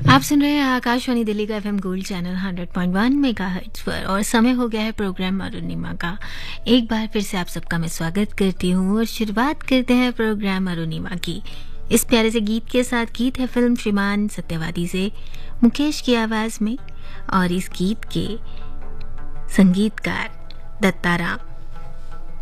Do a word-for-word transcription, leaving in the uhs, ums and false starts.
आप सुन रहे हैं आकाशवाणी दिल्ली का FM gold channel hundred point one megahertz पर और समय हो गया है प्रोग्राम अरुणिमा का। एक बार फिर से आप सबका मैं स्वागत करती हूँ और शुरुआत करते हैं प्रोग्राम अरुणिमा की इस प्यारे से गीत के साथ। गीत है फिल्म श्रीमान सत्यवादी से मुकेश की आवाज में और इस गीत के संगीतकार दत्ताराम।